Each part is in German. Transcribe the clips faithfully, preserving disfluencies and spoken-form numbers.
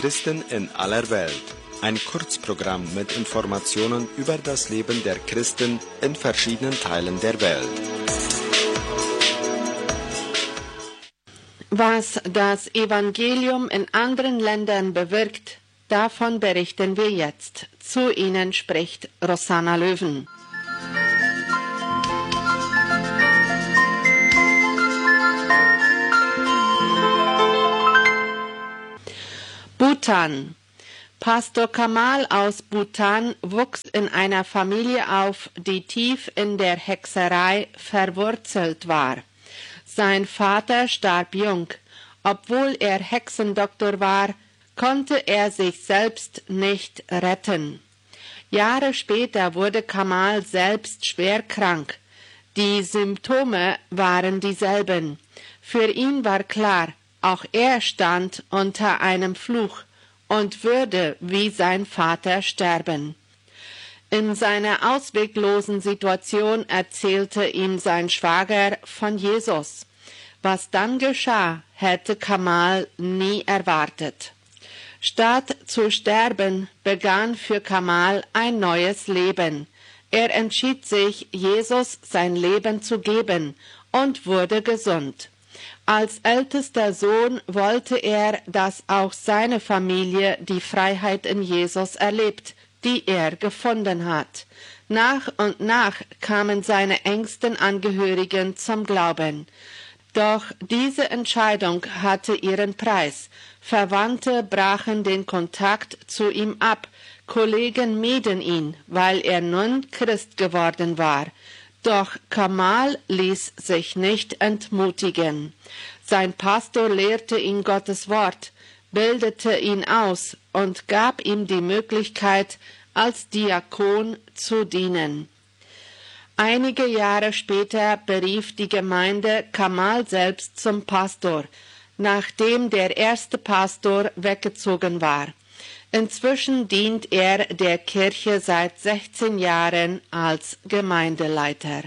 Christen in aller Welt. Ein Kurzprogramm mit Informationen über das Leben der Christen in verschiedenen Teilen der Welt. Was das Evangelium in anderen Ländern bewirkt, davon berichten wir jetzt. Zu Ihnen spricht Rosanna Löwen. Bhutan. Pastor Kamal aus Bhutan wuchs in einer Familie auf, die tief in der Hexerei verwurzelt war. Sein Vater starb jung. Obwohl er Hexendoktor war, konnte er sich selbst nicht retten. Jahre später wurde Kamal selbst schwer krank. Die Symptome waren dieselben. Für ihn war klar, auch er stand unter einem Fluch und würde wie sein Vater sterben. In seiner ausweglosen Situation erzählte ihm sein Schwager von Jesus. Was dann geschah, hätte Kamal nie erwartet. Statt zu sterben, begann für Kamal ein neues Leben. Er entschied sich, Jesus sein Leben zu geben und wurde gesund. Als ältester Sohn wollte er, dass auch seine Familie die Freiheit in Jesus erlebt, die er gefunden hat. Nach und nach kamen seine engsten Angehörigen zum Glauben. Doch diese Entscheidung hatte ihren Preis. Verwandte brachen den Kontakt zu ihm ab, Kollegen mieden ihn, weil er nun Christ geworden war. Doch Kamal ließ sich nicht entmutigen. Sein Pastor lehrte ihn Gottes Wort, bildete ihn aus und gab ihm die Möglichkeit, als Diakon zu dienen. Einige Jahre später berief die Gemeinde Kamal selbst zum Pastor, nachdem der erste Pastor weggezogen war. Inzwischen dient er der Kirche seit sechzehn Jahren als Gemeindeleiter.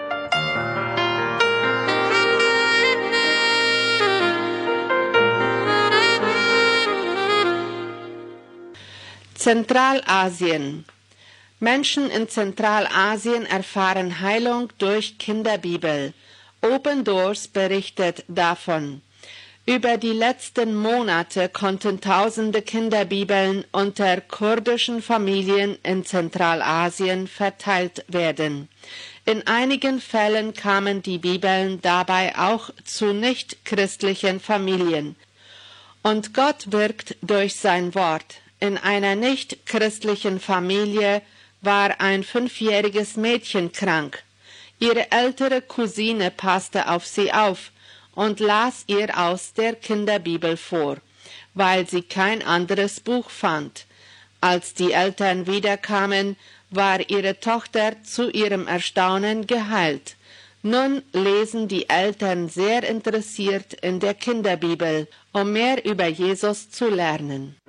Zentralasien. Menschen in Zentralasien erfahren Heilung durch Kinderbibel. Open Doors berichtet davon. Über die letzten Monate konnten tausende Kinderbibeln unter kurdischen Familien in Zentralasien verteilt werden. In einigen Fällen kamen die Bibeln dabei auch zu nicht-christlichen Familien. Und Gott wirkt durch sein Wort. In einer nicht-christlichen Familie war ein fünfjähriges Mädchen krank. Ihre ältere Cousine passte auf sie auf und las ihr aus der Kinderbibel vor, weil sie kein anderes Buch fand. Als die Eltern wiederkamen, war ihre Tochter zu ihrem Erstaunen geheilt. Nun lesen die Eltern sehr interessiert in der Kinderbibel, um mehr über Jesus zu lernen.